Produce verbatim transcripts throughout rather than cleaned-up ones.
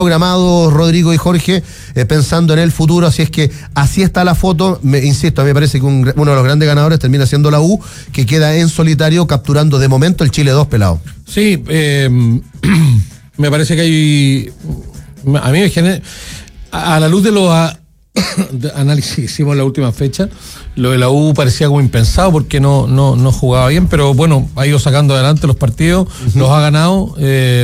programados, Rodrigo y Jorge, eh, pensando en el futuro, así es que así está la foto. Me, insisto, a mí me parece que un, uno de los grandes ganadores termina siendo la U, que queda en solitario capturando de momento el Chile dos pelado. Sí, eh, me parece que hay, a mí me genera, a, a la luz de los a, de análisis que hicimos en la última fecha, lo de la U parecía como impensado porque no, no, no jugaba bien, pero bueno, ha ido sacando adelante los partidos, uh-huh. los ha ganado. eh,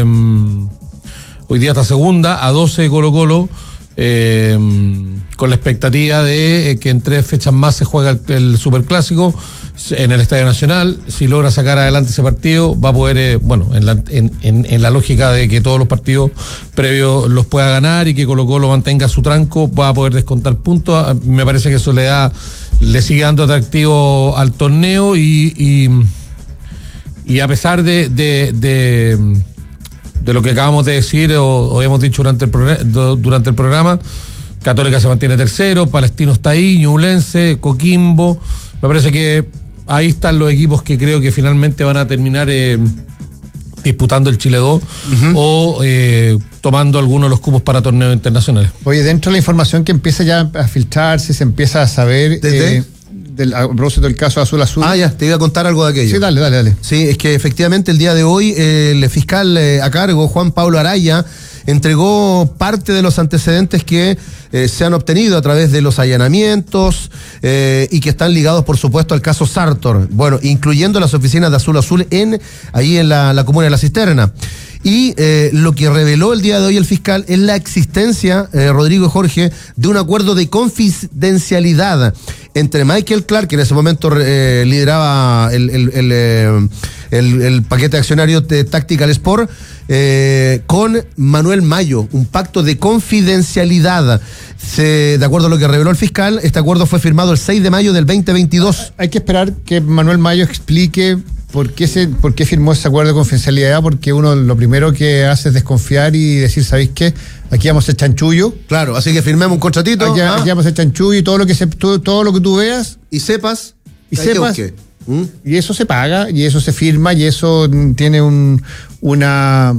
Hoy día está segunda, a doce de Colo Colo, eh, con la expectativa de eh, que en tres fechas más se juega el, el Superclásico en el Estadio Nacional. Si logra sacar adelante ese partido, va a poder, eh, bueno, en la, en, en, en la lógica de que todos los partidos previos los pueda ganar y que Colo Colo mantenga su tranco, va a poder descontar puntos. Me parece que eso le da, le sigue dando atractivo al torneo y, y, y a pesar de... de, de de lo que acabamos de decir o, o hemos dicho durante el, programa, durante el programa, Católica se mantiene tercero, Palestino está ahí, Ñublense, Coquimbo. Me parece que ahí están los equipos que creo que finalmente van a terminar eh, disputando el Chile dos uh-huh. o eh, tomando algunos de los cupos para torneos internacionales. Oye, dentro de la información que empieza ya a filtrarse, se empieza a saber... ¿Desde? Eh, del, a propósito del caso Azul Azul. Ah, ya, te iba a contar algo de aquello. Sí, dale, dale, dale. Sí, es que efectivamente el día de hoy eh, el fiscal eh, a cargo, Juan Pablo Araya, entregó parte de los antecedentes que eh, se han obtenido a través de los allanamientos eh, y que están ligados, por supuesto, al caso Sartor, bueno, incluyendo las oficinas de Azul Azul en ahí en la, la comuna de La Cisterna. Y eh, lo que reveló el día de hoy el fiscal es la existencia, eh, Rodrigo y Jorge, de un acuerdo de confidencialidad entre Michael Clark, que en ese momento eh, lideraba el, el, el, eh, el, el paquete accionario de Tactical Sport, eh, con Manuel Mayo, un pacto de confidencialidad. Se, de acuerdo a lo que reveló el fiscal, este acuerdo fue firmado el seis de mayo del veinte veintidós. Hay que esperar que Manuel Mayo explique por qué, se, por qué firmó ese acuerdo de confidencialidad, porque uno lo primero que hace es desconfiar y decir, ¿sabéis qué? Aquí vamos a hacer chanchullo. Claro, así que firmemos un contratito. Aquí, ah. aquí vamos a hacer chanchullo y todo lo que se, todo, todo lo que tú veas. Y sepas. Y sepas. ¿Mm? Y eso se paga, y eso se firma, y eso tiene un una...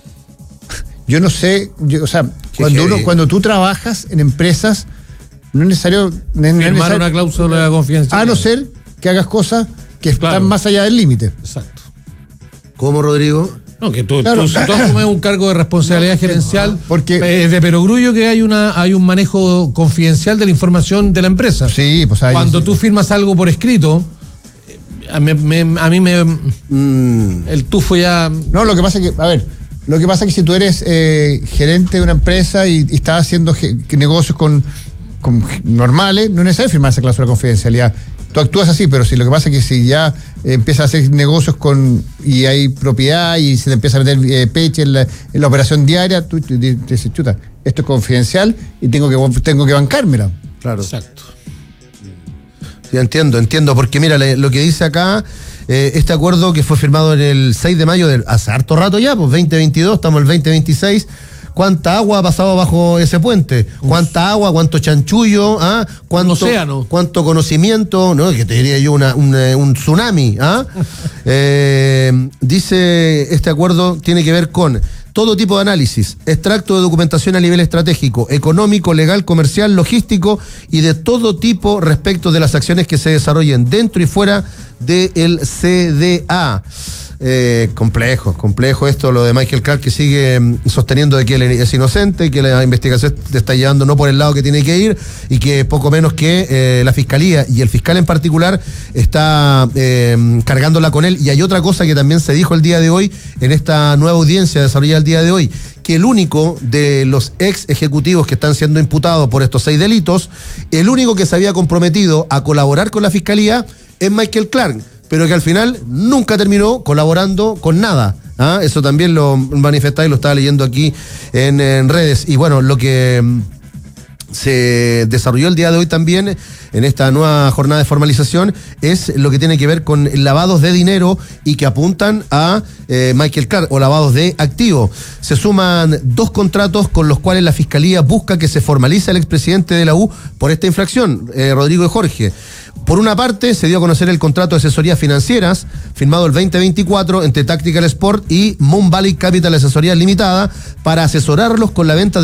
Yo no sé, yo, o sea, cuando uno, cuando tú trabajas en empresas, no es necesario... No es firmar necesario, una cláusula de confidencialidad. A no ser que hagas cosas que claro. están más allá del límite. Exacto. ¿Cómo, Rodrigo? No, que tú, claro. tú, tú asumes un cargo de responsabilidad no, gerencial, porque es de perogrullo que hay una hay un manejo confidencial de la información de la empresa. Sí, pues ahí cuando sí. tú firmas algo por escrito, a mí me, a mí me mm. el tufo ya... No, lo que pasa es que, a ver, lo que pasa es que si tú eres eh, gerente de una empresa y, y estás haciendo ge- negocios con, con normales, no es necesario firmar esa cláusula de confidencialidad. Tú actúas así, pero si lo que pasa es que si ya eh, empiezas a hacer negocios con y hay propiedad y se te empieza a meter eh, peche en la, en la operación diaria, tú te dices, chuta, esto es confidencial y tengo que tengo que bancármela. Claro. Exacto. Sí, entiendo, entiendo, porque mira, le, lo que dice acá, eh, este acuerdo que fue firmado en el seis de mayo, de, hace harto rato ya, pues veinte veintidós, estamos en el veinte veintiséis. ¿Cuánta agua ha pasado bajo ese puente? ¿Cuánta agua? ¿Cuánto chanchullo? ¿Ah? ¿Cuánto, un océano? ¿Cuánto conocimiento? ¿No? Que te diría yo una, un, un tsunami. ¿Ah? eh, dice, este acuerdo tiene que ver con todo tipo de análisis, extracto de documentación a nivel estratégico, económico, legal, comercial, logístico y de todo tipo respecto de las acciones que se desarrollen dentro y fuera del C D A. Eh, complejo, complejo esto, lo de Michael Clark, que sigue mm, sosteniendo de que él es inocente, que la investigación te está llevando no por el lado que tiene que ir y que poco menos que eh, la fiscalía y el fiscal en particular está eh, cargándola con él. Y hay otra cosa que también se dijo el día de hoy en esta nueva audiencia desarrollada el día de hoy, que el único de los ex ejecutivos que están siendo imputados por estos seis delitos, el único que se había comprometido a colaborar con la fiscalía es Michael Clark, pero que al final nunca terminó colaborando con nada. ¿Ah? Eso también lo manifestaba y lo estaba leyendo aquí en, en redes. Y bueno, lo que se desarrolló el día de hoy también en esta nueva jornada de formalización es lo que tiene que ver con lavados de dinero y que apuntan a eh, Michael Clark, o lavados de activos. Se suman dos contratos con los cuales la Fiscalía busca que se formalice al expresidente de la U por esta infracción, eh, Rodrigo y Jorge. Por una parte, se dio a conocer el contrato de asesorías financieras, firmado el veinte veinticuatro entre Tactical Sport y Moon Valley Capital Asesorías Limitada, para asesorarlos con la venta de